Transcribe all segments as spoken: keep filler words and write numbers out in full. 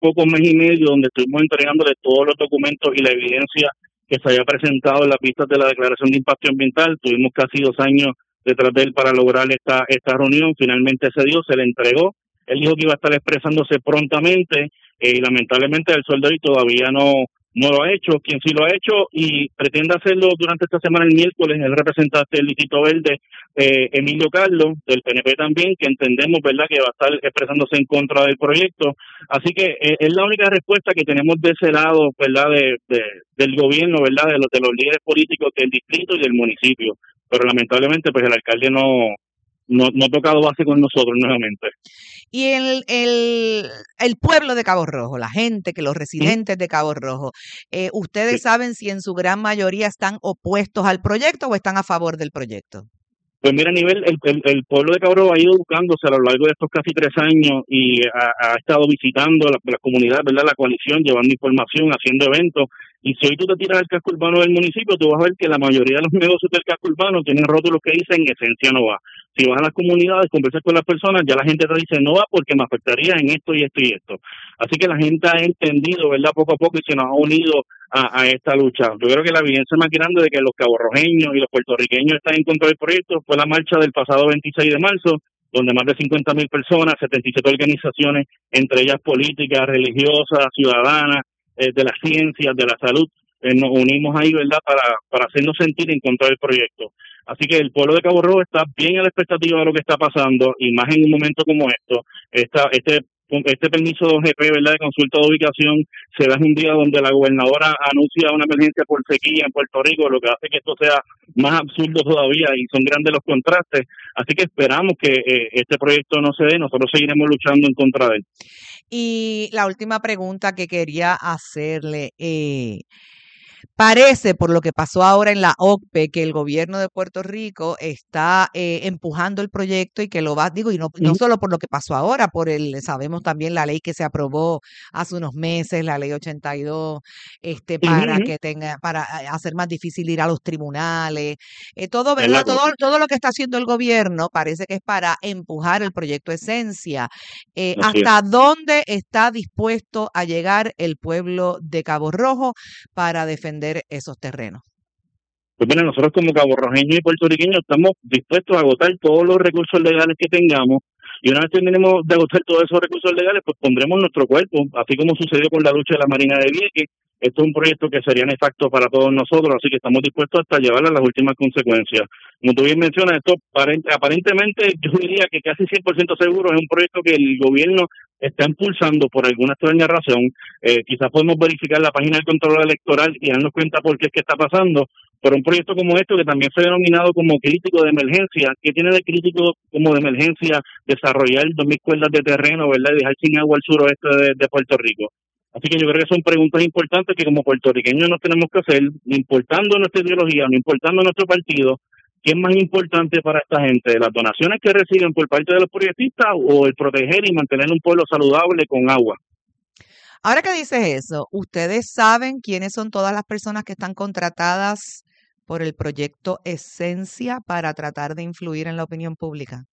pocos mes y medio donde estuvimos entregándole todos los documentos y la evidencia que se había presentado en las vistas de la declaración de impacto ambiental. Tuvimos casi dos años detrás de él para lograr esta esta reunión. Finalmente se dio, se le entregó. Él dijo que iba a estar expresándose prontamente eh, y lamentablemente el sol de hoy todavía no no lo ha hecho. Quien sí lo ha hecho y pretende hacerlo durante esta semana el miércoles es el representante del Distrito Verde, eh, Emilio Carlos, del P N P también, que entendemos, ¿verdad?, que va a estar expresándose en contra del proyecto. Así que eh, es la única respuesta que tenemos de ese lado, ¿verdad?, de, de del gobierno, ¿verdad?, de los, de los líderes políticos del distrito y del municipio. Pero lamentablemente, pues el alcalde no, no, no ha tocado base con nosotros nuevamente. Y el, el, el pueblo de Cabo Rojo, la gente, que los residentes de Cabo Rojo, eh, ¿ustedes Sí. saben si en su gran mayoría están opuestos al proyecto o están a favor del proyecto? Pues mira, a nivel, el, el, el pueblo de Cabo Rojo ha ido educándose a lo largo de estos casi tres años y ha, ha estado visitando la, la comunidad, ¿verdad?, la coalición, llevando información, haciendo eventos. Y si hoy tú te tiras al casco urbano del municipio, tú vas a ver que la mayoría de los negocios del casco urbano tienen rótulos que dicen esencia no va. Si vas a las comunidades, conversas con las personas, ya la gente te dice no va porque me afectaría en esto y esto y esto. Así que la gente ha entendido, ¿verdad?, poco a poco y se nos ha unido a, a esta lucha. Yo creo que la evidencia más grande de que los caborrojeños y los puertorriqueños están en contra del proyecto fue la marcha del pasado veintiséis de marzo, donde más de cincuenta mil personas, setenta y siete organizaciones, entre ellas políticas, religiosas, ciudadanas, eh, de las ciencias, de la salud, eh, nos unimos ahí, ¿verdad?, para, para hacernos sentir en contra del proyecto. Así que el pueblo de Cabo Rojo está bien a la expectativa de lo que está pasando, y más en un momento como esto. Esta, este este permiso de O G P, ¿verdad?, de consulta de ubicación, se da en un día donde la gobernadora anuncia una emergencia por sequía en Puerto Rico, lo que hace que esto sea más absurdo todavía, y son grandes los contrastes. Así que esperamos que eh, este proyecto no se dé, nosotros seguiremos luchando en contra de él. Y la última pregunta que quería hacerle, eh, parece, por lo que pasó ahora en la O C P E, que el gobierno de Puerto Rico está eh, empujando el proyecto y que lo va, digo, y no, no solo por lo que pasó ahora, por el, sabemos también la ley que se aprobó hace unos meses, la ley ochenta y dos, este, para Uh-huh. que tenga, para hacer más difícil ir a los tribunales, eh, todo, Es la ¿verdad? cosa. Todo, todo lo que está haciendo el gobierno parece que es para empujar el proyecto Esencia. Eh, Así es. ¿hasta dónde está dispuesto a llegar el pueblo de Cabo Rojo para defender esos terrenos? Pues mira, nosotros como caborrojeños y puertorriqueños estamos dispuestos a agotar todos los recursos legales que tengamos, y una vez terminemos de agotar todos esos recursos legales, pues pondremos nuestro cuerpo, así como sucedió con la lucha de la Marina de Vieques. Esto es un proyecto que sería nefasto para todos nosotros, así que estamos dispuestos hasta llevarlo a las últimas consecuencias. Como tú bien mencionas, esto aparentemente yo diría que casi cien por ciento seguro es un proyecto que el gobierno está impulsando por alguna extraña razón. Eh, quizás podemos verificar la página del Contralor Electoral y darnos cuenta por qué es que está pasando, pero un proyecto como esto, que también fue denominado como crítico de emergencia, ¿qué tiene de crítico como de emergencia desarrollar dos mil cuerdas de terreno, ¿verdad?, y dejar sin agua al suroeste de, de Puerto Rico? Así que yo creo que son preguntas importantes que como puertorriqueños nos tenemos que hacer, no importando nuestra ideología, no importando nuestro partido. ¿Qué es más importante para esta gente? ¿Las donaciones que reciben por parte de los proyectistas o el proteger y mantener un pueblo saludable con agua? Ahora que dices eso, ¿ustedes saben quiénes son todas las personas que están contratadas por el proyecto Esencia para tratar de influir en la opinión pública?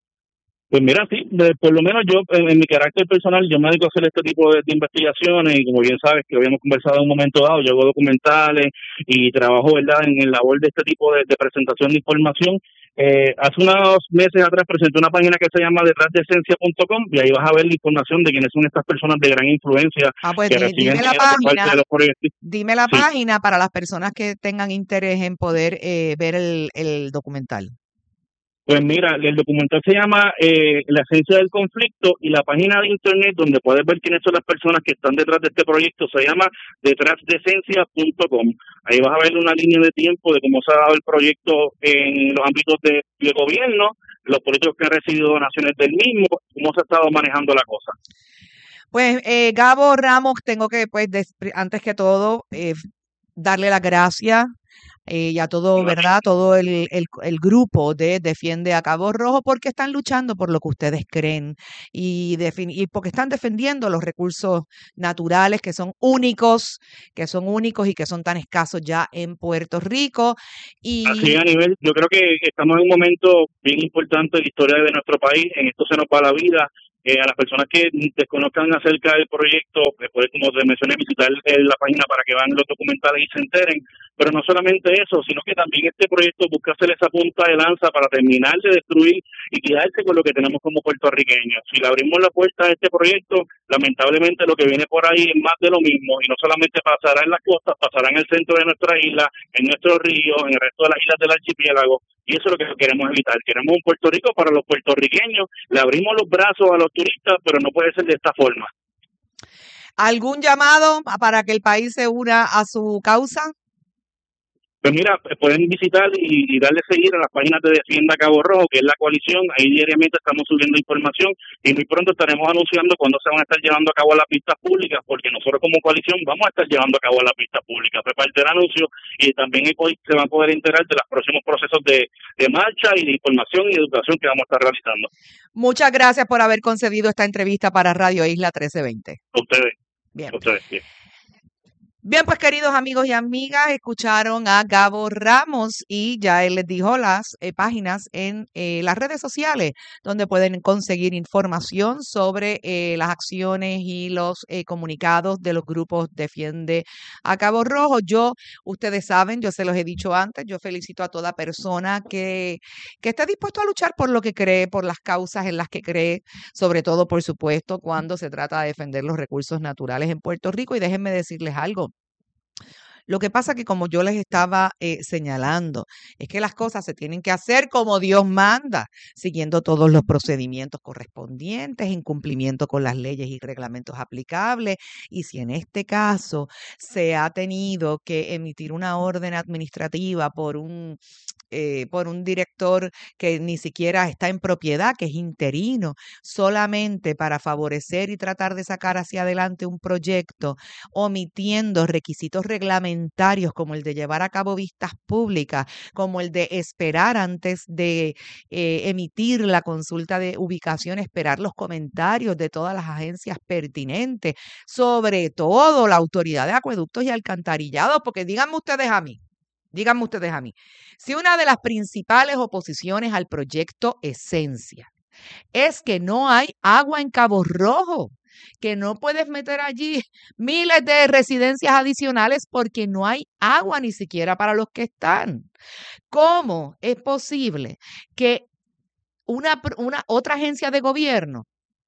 Pues mira, sí, de, por lo menos yo, en, en mi carácter personal, yo me dedico a hacer este tipo de, de investigaciones, y como bien sabes que habíamos conversado en un momento dado, yo hago documentales y trabajo, ¿verdad?, en, en labor de este tipo de, de presentación de información. Eh, hace unos meses atrás presenté una página que se llama detrás de esencia punto com, y ahí vas a ver la información de quiénes son estas personas de gran influencia Ah, pues que di- reciben dime la dinero por parte página, de los proyectistas. dime la Sí. página para las personas que tengan interés en poder eh, ver el, el documental. Pues mira, el documental se llama eh, La esencia del conflicto, y la página de internet donde puedes ver quiénes son las personas que están detrás de este proyecto se llama detrás de esencia punto com. Ahí vas a ver una línea de tiempo de cómo se ha dado el proyecto en los ámbitos de, de gobierno, los políticos que han recibido donaciones del mismo, cómo se ha estado manejando la cosa. Pues eh, Gabo Ramos, tengo que, pues, des- antes que todo, eh, darle las gracias eh, y a todo, ¿verdad? Todo el, el, el grupo de Defiende a Cabo Rojo, porque están luchando por lo que ustedes creen y, defin- y porque están defendiendo los recursos naturales que son únicos, que son únicos y que son tan escasos ya en Puerto Rico. Así Y a nivel, yo creo que estamos en un momento bien importante de la historia de nuestro país, en esto se nos va la vida. Eh, a las personas que desconozcan acerca del proyecto, pues pueden, como te mencioné, visitar eh, la página para que vean los documentales y se enteren. Pero no solamente eso, sino que también este proyecto busca hacer esa punta de lanza para terminar de destruir y quedarse con lo que tenemos como puertorriqueños. Si le abrimos la puerta a este proyecto, lamentablemente lo que viene por ahí es más de lo mismo, y no solamente pasará en las costas, pasará en el centro de nuestra isla, en nuestros ríos, en el resto de las islas del archipiélago, y eso es lo que queremos evitar. Queremos un Puerto Rico para los puertorriqueños, le abrimos los brazos a los turistas, pero no puede ser de esta forma. ¿Algún llamado para que el país se una a su causa? Pues mira, pueden visitar y, y darle seguir a las páginas de Defienda Cabo Rojo, que es la coalición. Ahí diariamente estamos subiendo información y muy pronto estaremos anunciando cuándo se van a estar llevando a cabo las pistas públicas, porque nosotros como coalición vamos a estar llevando a cabo las pistas públicas. Fue parte del anuncio, y también hoy se van a poder enterar de los próximos procesos de, de marcha y de información y educación que vamos a estar realizando. Muchas gracias por haber concedido esta entrevista para Radio Isla trece veinte. A ustedes. Bien. A ustedes, bien. Bien, pues queridos amigos y amigas, escucharon a Gabo Ramos y ya él les dijo las eh, páginas en eh, las redes sociales donde pueden conseguir información sobre eh, las acciones y los eh, comunicados de los grupos Defiende a Cabo Rojo. Yo, ustedes saben, yo se los he dicho antes, yo felicito a toda persona que, que esté dispuesto a luchar por lo que cree, por las causas en las que cree, sobre todo, por supuesto, cuando se trata de defender los recursos naturales en Puerto Rico. Y déjenme decirles algo. Lo que pasa que, como yo les estaba eh, señalando, es que las cosas se tienen que hacer como Dios manda, siguiendo todos los procedimientos correspondientes, en cumplimiento con las leyes y reglamentos aplicables. Y si en este caso se ha tenido que emitir una orden administrativa por un Eh, por un director que ni siquiera está en propiedad, que es interino, solamente para favorecer y tratar de sacar hacia adelante un proyecto, omitiendo requisitos reglamentarios como el de llevar a cabo vistas públicas, como el de esperar antes de eh, emitir la consulta de ubicación, esperar los comentarios de todas las agencias pertinentes, sobre todo la Autoridad de Acueductos y Alcantarillados, porque díganme ustedes a mí, Díganme ustedes a mí, si una de las principales oposiciones al proyecto Esencia es que no hay agua en Cabo Rojo, que no puedes meter allí miles de residencias adicionales porque no hay agua ni siquiera para los que están, ¿cómo es posible que una, una otra agencia de gobierno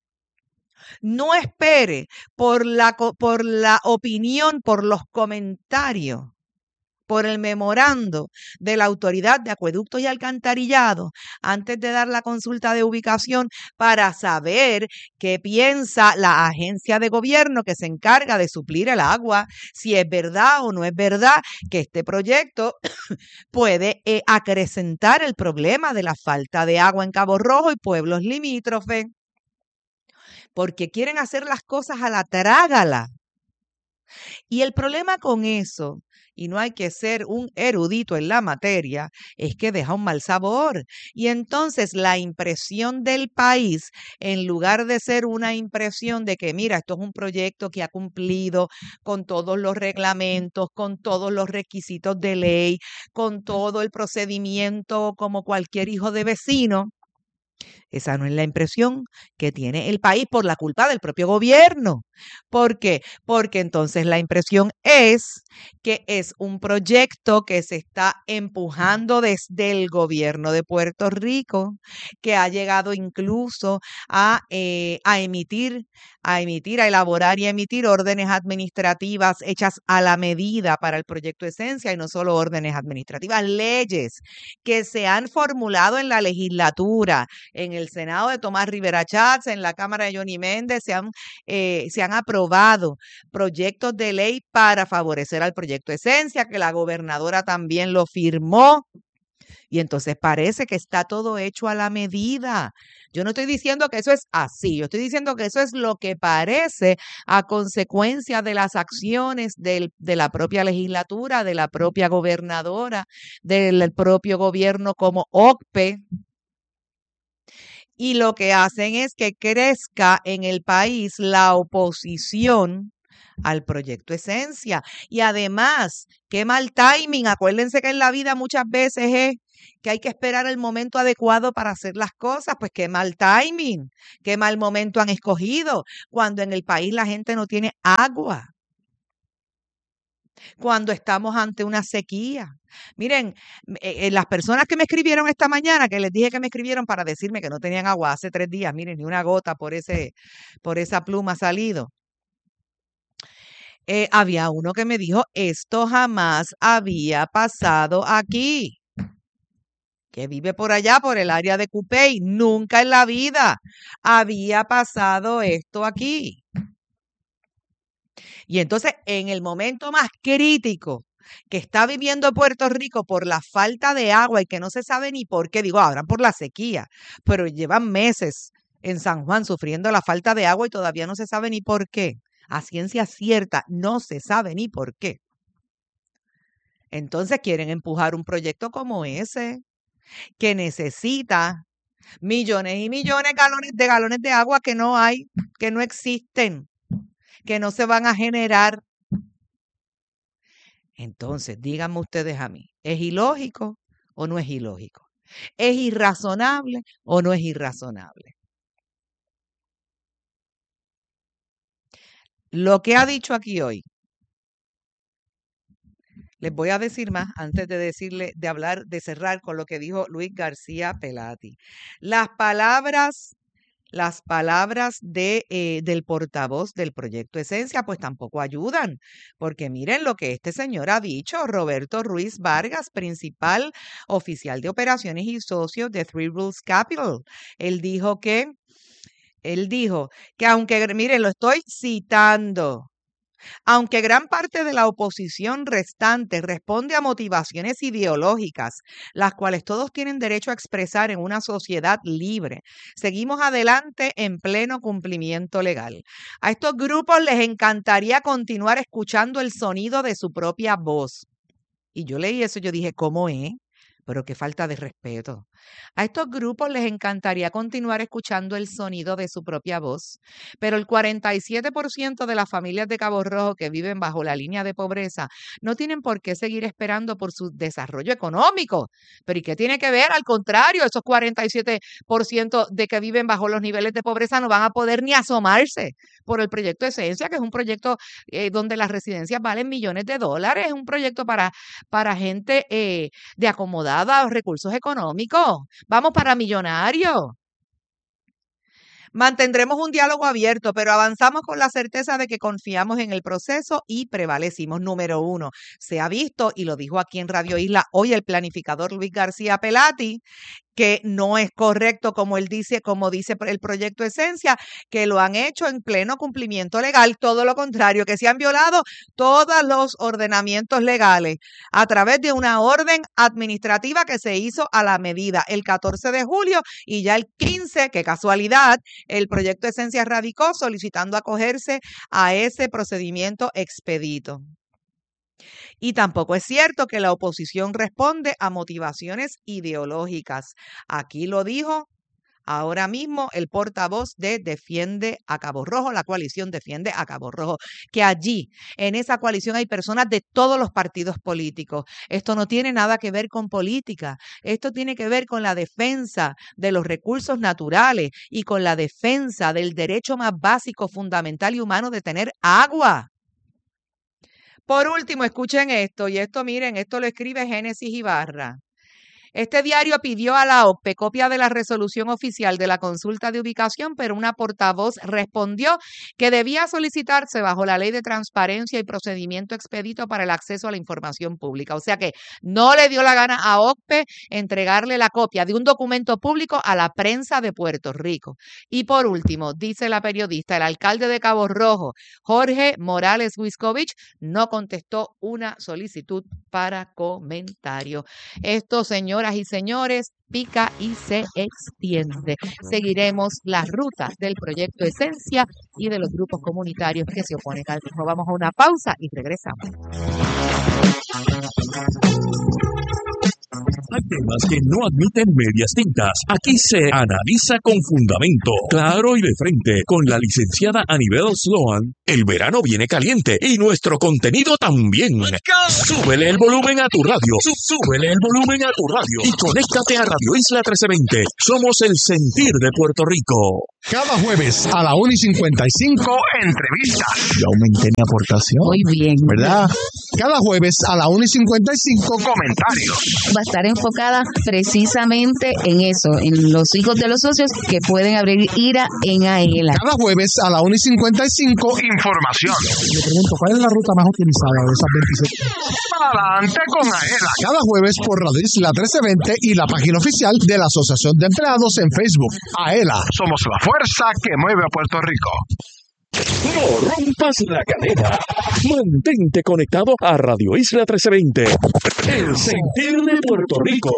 no espere por la, por la opinión, por los comentarios, por el memorando de la Autoridad de Acueductos y Alcantarillado antes de dar la consulta de ubicación para saber qué piensa la agencia de gobierno que se encarga de suplir el agua, si es verdad o no es verdad que este proyecto puede eh, acrecentar el problema de la falta de agua en Cabo Rojo y pueblos limítrofes, porque quieren hacer las cosas a la trágala. Y el problema con eso, y no hay que ser un erudito en la materia, es que deja un mal sabor. Y entonces la impresión del país, en lugar de ser una impresión de que, mira, esto es un proyecto que ha cumplido con todos los reglamentos, con todos los requisitos de ley, con todo el procedimiento como cualquier hijo de vecino, esa no es la impresión que tiene el país por la culpa del propio gobierno. ¿Por qué? Porque entonces la impresión es que es un proyecto que se está empujando desde el gobierno de Puerto Rico, que ha llegado incluso a, eh, a emitir, a emitir, a elaborar y a emitir órdenes administrativas hechas a la medida para el proyecto Esencia, y no solo órdenes administrativas, leyes que se han formulado en la legislatura, en el Senado de Tomás Rivera Chats, en la Cámara de Johnny Méndez, se han, eh, se han aprobado proyectos de ley para favorecer al proyecto Esencia, que la gobernadora también lo firmó. Y entonces parece que está todo hecho a la medida. Yo no estoy diciendo que eso es así, yo estoy diciendo que eso es lo que parece a consecuencia de las acciones del, de la propia legislatura, de la propia gobernadora, del propio gobierno como O C P E. Y lo que hacen es que crezca en el país la oposición al proyecto Esencia. Y además, qué mal timing. Acuérdense que en la vida muchas veces es que hay que esperar el momento adecuado para hacer las cosas. Pues qué mal timing, qué mal momento han escogido, cuando en el país la gente no tiene agua, cuando estamos ante una sequía. Miren, eh, eh, las personas que me escribieron esta mañana, que les dije que me escribieron para decirme que no tenían agua hace tres días, miren, ni una gota por ese, por esa pluma ha salido. Eh, había uno que me dijo, esto jamás había pasado aquí, que vive por allá, por el área de Cupey. Nunca en la vida había pasado esto aquí. Y entonces, en el momento más crítico que está viviendo Puerto Rico por la falta de agua y que no se sabe ni por qué, digo, ahora por la sequía, pero llevan meses en San Juan sufriendo la falta de agua y todavía no se sabe ni por qué. A ciencia cierta, no se sabe ni por qué. Entonces quieren empujar un proyecto como ese, que necesita millones y millones galones de galones de agua que no hay, que no existen, que no se van a generar. Entonces, díganme ustedes a mí, ¿es ilógico o no es ilógico? ¿Es irrazonable o no es irrazonable? Lo que ha dicho aquí hoy, les voy a decir más antes de decirle, de hablar, de cerrar con lo que dijo Luis García Pelati. Las palabras, las palabras de, eh, del portavoz del proyecto Esencia, pues tampoco ayudan, porque miren lo que este señor ha dicho, Roberto Ruiz Vargas, principal oficial de operaciones y socio de Three Rules Capital. Él dijo que, él dijo que aunque, miren, lo estoy citando. Aunque gran parte de la oposición restante responde a motivaciones ideológicas, las cuales todos tienen derecho a expresar en una sociedad libre, seguimos adelante en pleno cumplimiento legal. A estos grupos les encantaría continuar escuchando el sonido de su propia voz. Y yo leí eso y yo dije, ¿cómo es? Pero qué falta de respeto. A estos grupos les encantaría continuar escuchando el sonido de su propia voz, pero el cuarenta y siete por ciento de las familias de Cabo Rojo que viven bajo la línea de pobreza no tienen por qué seguir esperando por su desarrollo económico. Pero ¿y qué tiene que ver? Al contrario, esos cuarenta y siete por ciento de que viven bajo los niveles de pobreza no van a poder ni asomarse por el proyecto Esencia, que es un proyecto eh, donde las residencias valen millones de dólares, es un proyecto para, para gente eh, de acomodada recursos económicos. Vamos para millonarios. Mantendremos un diálogo abierto, pero avanzamos con la certeza de que confiamos en el proceso y prevalecimos. Número uno, se ha visto, y lo dijo aquí en Radio Isla hoy el planificador Luis García Pelati, que no es correcto como él dice, como dice el proyecto Esencia, que lo han hecho en pleno cumplimiento legal, todo lo contrario, que se han violado todos los ordenamientos legales a través de una orden administrativa que se hizo a la medida el catorce de julio y ya el quince, qué casualidad, el proyecto Esencia radicó solicitando acogerse a ese procedimiento expedito. Y tampoco es cierto que la oposición responde a motivaciones ideológicas. Aquí lo dijo ahora mismo el portavoz de Defiende a Cabo Rojo, la coalición Defiende a Cabo Rojo, que allí, en esa coalición, hay personas de todos los partidos políticos. Esto no tiene nada que ver con política, esto tiene que ver con la defensa de los recursos naturales y con la defensa del derecho más básico, fundamental y humano de tener agua. Por último, escuchen esto, y esto miren, esto lo escribe Génesis Ibarra. Este diario pidió a la O C P E copia de la resolución oficial de la consulta de ubicación, pero una portavoz respondió que debía solicitarse bajo la Ley de Transparencia y Procedimiento Expedito para el acceso a la información pública. O sea que no le dio la gana a O C P E entregarle la copia de un documento público a la prensa de Puerto Rico. Y por último, dice la periodista, el alcalde de Cabo Rojo, Jorge Morales Wiscovich, no contestó una solicitud para comentario. Esto, señoras y señores, pica y se extiende. Seguiremos las rutas del proyecto Esencia y de los grupos comunitarios que se oponen al mismo. Vamos a una pausa y regresamos. Hay temas que no admiten medias tintas. Aquí se analiza con fundamento, claro y de frente, con la licenciada Anibel Sloan. El verano viene caliente y nuestro contenido también. Súbele el volumen a tu radio. Súbele el volumen a tu radio y conéctate a Radio Isla trece veinte. Somos el sentir de Puerto Rico. Cada jueves a la una y cincuenta y cinco, entrevistas. Yo aumenté mi aportación. Muy bien. ¿Verdad? Cada jueves a la una y cincuenta y cinco, comentarios. Va a estar enfocada precisamente en eso, en los hijos de los socios que pueden abrir IRA en AELA. Cada jueves a la una y cincuenta y cinco, información. Le pregunto, ¿cuál es la ruta más utilizada de esas veintisiete? Adelante con AELA. Cada jueves por Radio Isla trece veinte y la página oficial de la Asociación de Empleados en Facebook. AELA, somos la fuerza que mueve a Puerto Rico. No rompas la cadena. Mantente conectado a Radio Isla trece veinte. El sentir de Puerto Rico.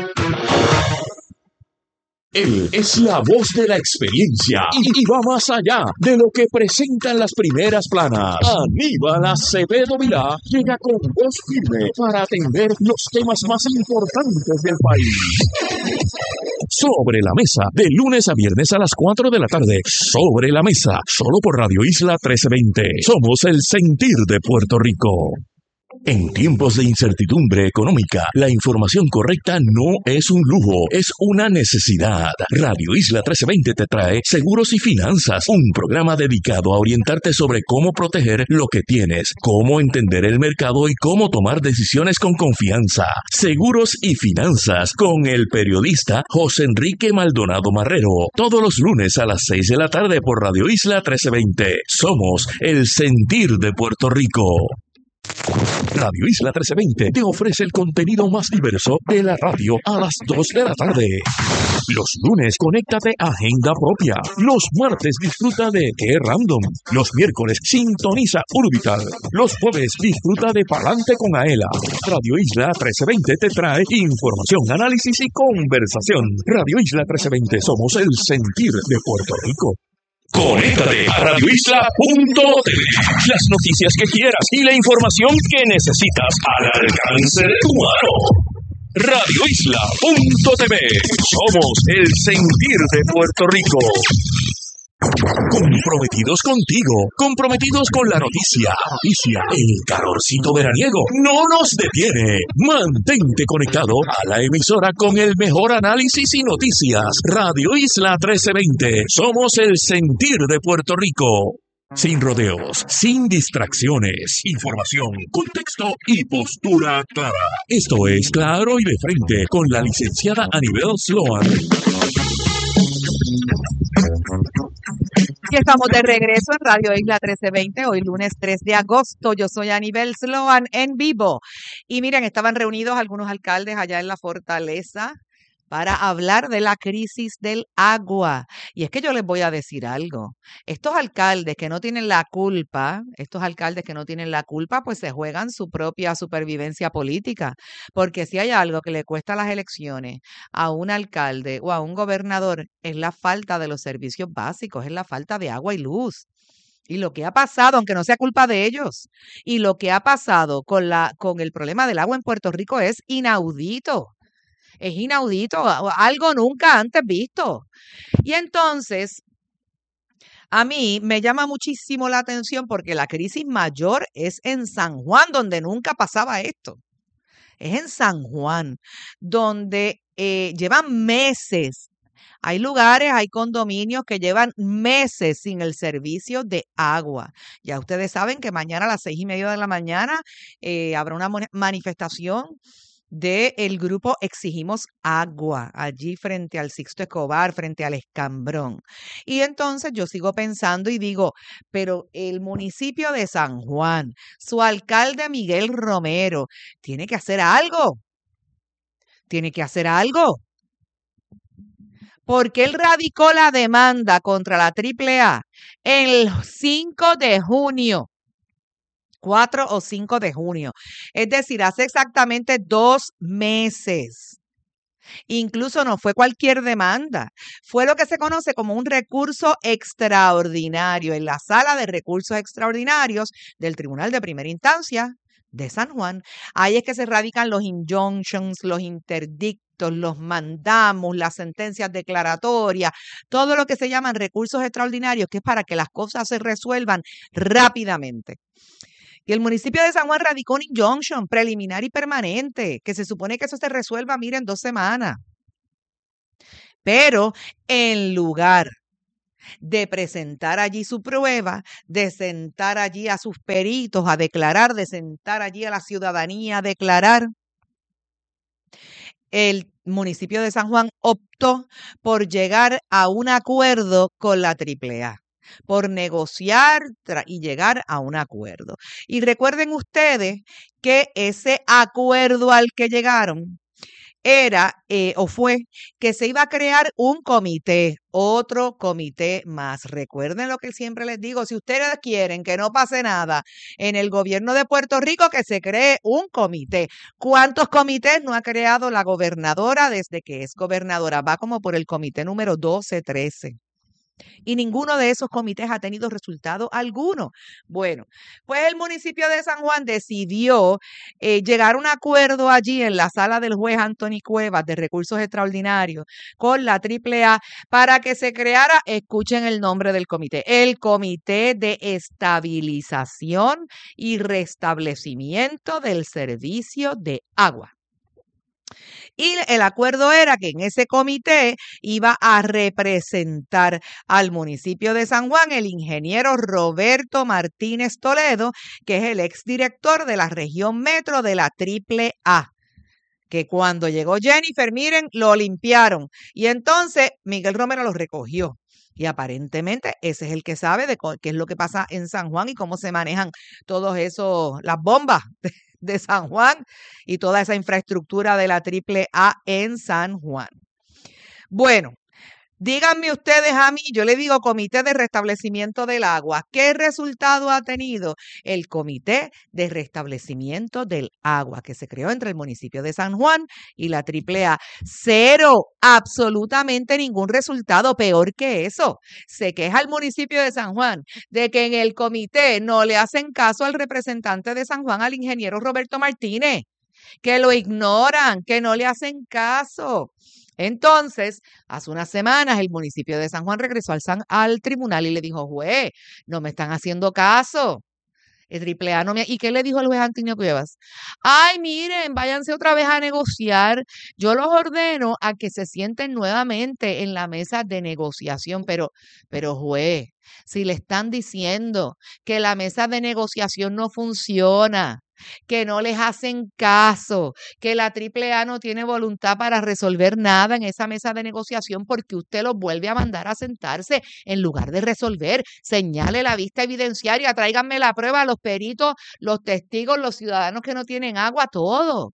Él es la voz de la experiencia y, y va más allá de lo que presentan las primeras planas. Aníbal Acevedo Vilá llega con voz firme para atender los temas más importantes del país. Sobre la mesa, de lunes a viernes a las cuatro de la tarde. Sobre la mesa, solo por Radio Isla trece veinte. Somos el sentir de Puerto Rico. En tiempos de incertidumbre económica, la información correcta no es un lujo, es una necesidad. Radio Isla trece veinte te trae Seguros y Finanzas, un programa dedicado a orientarte sobre cómo proteger lo que tienes, cómo entender el mercado y cómo tomar decisiones con confianza. Seguros y Finanzas con el periodista José Enrique Maldonado Marrero, todos los lunes a las seis de la tarde por Radio Isla trece veinte. Somos el sentir de Puerto Rico. Radio Isla trece veinte te ofrece el contenido más diverso de la radio a las dos de la tarde. Los lunes, conéctate a Agenda Propia. Los martes, disfruta de Qué Random. Los miércoles, sintoniza Urbital. Los jueves, disfruta de Palante con Aela. Radio Isla trece veinte te trae información, análisis y conversación. Radio Isla trece veinte, somos el sentir de Puerto Rico. Conéctate a radio isla punto t v. Las noticias que quieras y la información que necesitas al alcance de tu mano. radio isla punto t v. Somos el sentir de Puerto Rico. Comprometidos contigo, comprometidos con la noticia, noticia, el calorcito veraniego no nos detiene. Mantente conectado a la emisora con el mejor análisis y noticias. Radio Isla trece veinte, somos el sentir de Puerto Rico. Sin rodeos, sin distracciones, información, contexto y postura clara. Esto es Claro y de Frente con la licenciada Anibel Sloan. Y estamos de regreso en Radio Isla trece veinte, hoy lunes tres de agosto. Yo soy Anibel Sloan en vivo. Y miren, estaban reunidos algunos alcaldes allá en la Fortaleza para hablar de la crisis del agua. Y es que yo les voy a decir algo. Estos alcaldes que no tienen la culpa, estos alcaldes que no tienen la culpa, pues se juegan su propia supervivencia política. Porque si hay algo que le cuesta las elecciones a un alcalde o a un gobernador, es la falta de los servicios básicos, es la falta de agua y luz. Y lo que ha pasado, aunque no sea culpa de ellos, y lo que ha pasado con, la, con el problema del agua en Puerto Rico es inaudito. Es inaudito, algo nunca antes visto. Y entonces, a mí me llama muchísimo la atención porque la crisis mayor es en San Juan, donde nunca pasaba esto. Es en San Juan, donde eh, llevan meses. Hay lugares, hay condominios que llevan meses sin el servicio de agua. Ya ustedes saben que mañana a las seis y media de la mañana eh, habrá una manifestación del grupo Exigimos Agua, allí frente al Sixto Escobar, frente al Escambrón. Y entonces yo sigo pensando y digo, pero el municipio de San Juan, su alcalde Miguel Romero, tiene que hacer algo. Tiene que hacer algo. Porque él radicó la demanda contra la triple A el cinco de junio. cuatro o cinco de junio. Es decir, hace exactamente dos meses. Incluso no fue cualquier demanda. Fue lo que se conoce como un recurso extraordinario en la sala de recursos extraordinarios del Tribunal de Primera Instancia de San Juan. Ahí es que se radican los injunctions, los interdictos, los mandamos, las sentencias declaratorias, todo lo que se llaman recursos extraordinarios, que es para que las cosas se resuelvan rápidamente. Y el municipio de San Juan radicó un injunction preliminar y permanente, que se supone que eso se resuelva, miren, en dos semanas. Pero en lugar de presentar allí su prueba, de sentar allí a sus peritos a declarar, de sentar allí a la ciudadanía a declarar, el municipio de San Juan optó por llegar a un acuerdo con la triple A, por negociar y llegar a un acuerdo. Y recuerden ustedes que ese acuerdo al que llegaron era eh, o fue que se iba a crear un comité, otro comité más. Recuerden lo que siempre les digo, si ustedes quieren que no pase nada en el gobierno de Puerto Rico, que se cree un comité. ¿Cuántos comités no ha creado la gobernadora desde que es gobernadora? Va como por el comité número doce, trece. Y ninguno de esos comités ha tenido resultado alguno. Bueno, pues el municipio de San Juan decidió eh, llegar a un acuerdo allí en la sala del juez Anthony Cuevas de Recursos Extraordinarios con la triple A para que se creara, escuchen el nombre del comité, el Comité de Estabilización y Restablecimiento del Servicio de Agua. Y el acuerdo era que en ese comité iba a representar al municipio de San Juan el ingeniero Roberto Martínez Toledo, que es el exdirector de la región metro de la triple A. Que cuando llegó Jennifer, miren, lo limpiaron. Y entonces Miguel Romero lo recogió. Y aparentemente ese es el que sabe de qué es lo que pasa en San Juan y cómo se manejan todos esos, las bombas de, de San Juan y toda esa infraestructura de la triple A en San Juan. Bueno, díganme ustedes a mí, yo le digo Comité de Restablecimiento del Agua. ¿Qué resultado ha tenido el Comité de Restablecimiento del Agua que se creó entre el municipio de San Juan y la triple A? Cero, absolutamente ningún resultado. Peor que eso, se queja el municipio de San Juan de que en el comité no le hacen caso al representante de San Juan, al ingeniero Roberto Martínez, que lo ignoran, que no le hacen caso. Entonces, hace unas semanas el municipio de San Juan regresó al, San, al tribunal y le dijo, juez, no me están haciendo caso. El triple A no me... ¿Y qué le dijo el juez Antonio Cuevas? Ay, miren, váyanse otra vez a negociar. Yo los ordeno a que se sienten nuevamente en la mesa de negociación. Pero, pero juez, si le están diciendo que la mesa de negociación no funciona, que no les hacen caso, que la triple A no tiene voluntad para resolver nada en esa mesa de negociación porque usted los vuelve a mandar a sentarse en lugar de resolver. Señale la vista evidenciaria, tráiganme la prueba, los peritos, los testigos, los ciudadanos que no tienen agua, todo.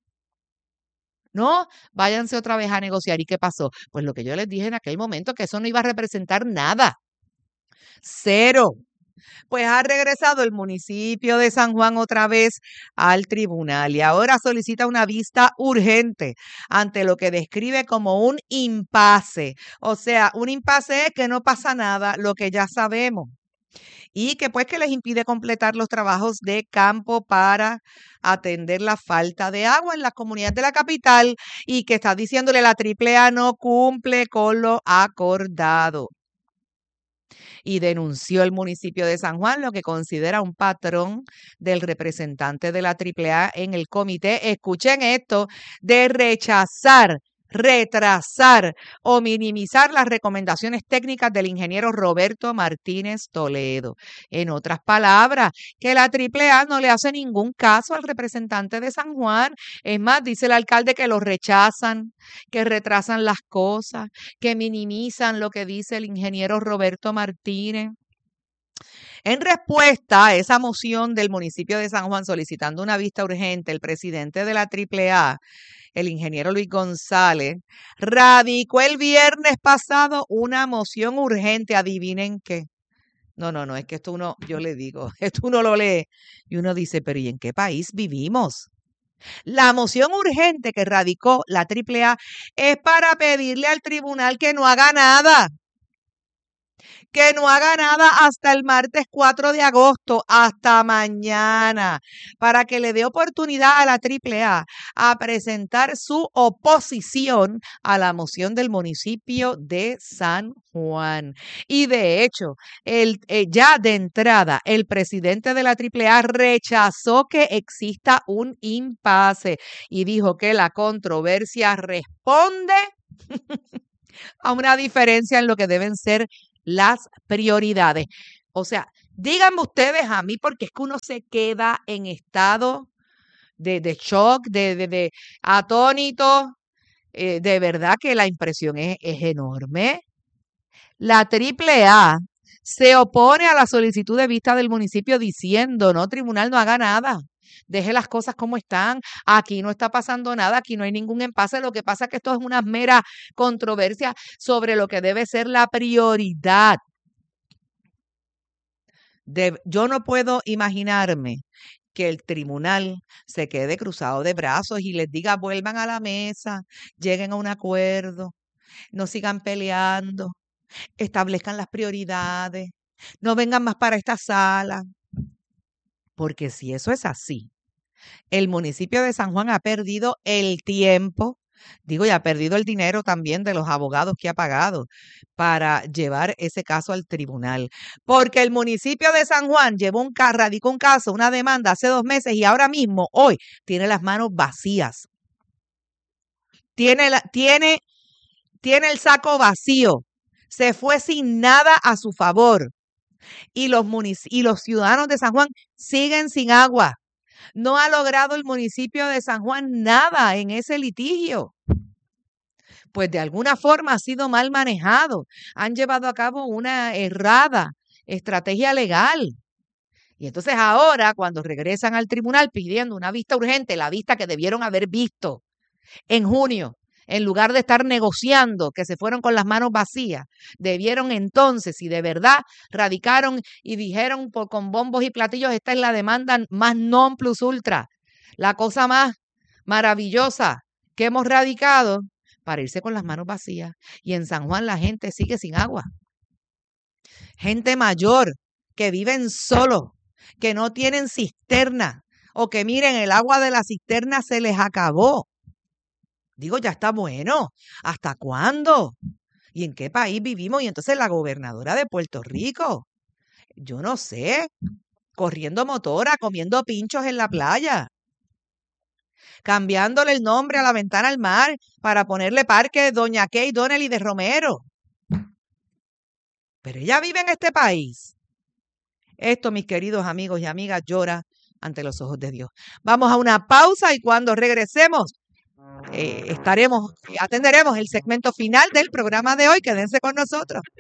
No, váyanse otra vez a negociar. ¿Y qué pasó? Pues lo que yo les dije en aquel momento, que eso no iba a representar nada. Cero. Pues ha regresado el municipio de San Juan otra vez al tribunal y ahora solicita una vista urgente ante lo que describe como un impasse. O sea, un impasse es que no pasa nada, lo que ya sabemos. Y que pues que les impide completar los trabajos de campo para atender la falta de agua en las comunidades de la capital y que está diciéndole la triple A no cumple con lo acordado. Y denunció el municipio de San Juan lo que considera un patrón del representante de la triple A en el comité. Escuchen esto, de rechazar, retrasar o minimizar las recomendaciones técnicas del ingeniero Roberto Martínez Toledo. En otras palabras, que la triple A no le hace ningún caso al representante de San Juan. Es más, dice el alcalde que lo rechazan, que retrasan las cosas, que minimizan lo que dice el ingeniero Roberto Martínez. En respuesta a esa moción del municipio de San Juan solicitando una vista urgente, el presidente de la triple A, el ingeniero Luis González, radicó el viernes pasado una moción urgente. Adivinen qué. No, no, no, es que esto uno, yo le digo, esto uno lo lee y uno dice, pero ¿y en qué país vivimos? La moción urgente que radicó la triple A es para pedirle al tribunal que no haga nada. que no haga nada hasta el martes cuatro de agosto, hasta mañana, para que le dé oportunidad a la triple A a presentar su oposición a la moción del municipio de San Juan. Y de hecho, el, eh, ya de entrada, el presidente de la triple A rechazó que exista un impasse y dijo que la controversia responde a una diferencia en lo que deben ser las prioridades. O sea, díganme ustedes a mí, porque es que uno se queda en estado de, de shock, de, de, de atónito. Eh, de verdad que la impresión es, es enorme. La triple A se opone a la solicitud de vista del municipio diciendo, no, tribunal, no haga nada. Deje las cosas como están. Aquí no está pasando nada, aquí no hay ningún impasse. Lo que pasa es que esto es una mera controversia sobre lo que debe ser la prioridad. De, yo no puedo imaginarme que el tribunal se quede cruzado de brazos y les diga vuelvan a la mesa, lleguen a un acuerdo, no sigan peleando, establezcan las prioridades, no vengan más para esta sala. Porque si eso es así, el municipio de San Juan ha perdido el tiempo, digo, y ha perdido el dinero también de los abogados que ha pagado para llevar ese caso al tribunal. Porque el municipio de San Juan llevó un caso, radicó un caso, una demanda hace dos meses y ahora mismo, hoy, tiene las manos vacías. Tiene, la, tiene, tiene el saco vacío. Se fue sin nada a su favor. Y los, munic- y los ciudadanos de San Juan siguen sin agua. No ha logrado el municipio de San Juan nada en ese litigio. Pues de alguna forma ha sido mal manejado. Han llevado a cabo una errada estrategia legal. Y entonces ahora, cuando regresan al tribunal pidiendo una vista urgente, la vista que debieron haber visto en junio, en lugar de estar negociando, que se fueron con las manos vacías, debieron entonces, si de verdad radicaron y dijeron por, con bombos y platillos, esta es la demanda más non plus ultra, la cosa más maravillosa que hemos radicado, para irse con las manos vacías. Y en San Juan la gente sigue sin agua. Gente mayor que viven solo, que no tienen cisterna, o que miren, el agua de la cisterna se les acabó. Digo, ya está bueno. ¿Hasta cuándo? ¿Y en qué país vivimos? Y entonces la gobernadora de Puerto Rico, yo no sé, corriendo motora, comiendo pinchos en la playa, cambiándole el nombre a la ventana al mar para ponerle Parque Doña Kay Donnelly de Romero. Pero ella vive en este país. Esto, mis queridos amigos y amigas, llora ante los ojos de Dios. Vamos a una pausa y cuando regresemos, Eh, estaremos, atenderemos el segmento final del programa de hoy. Quédense con nosotros.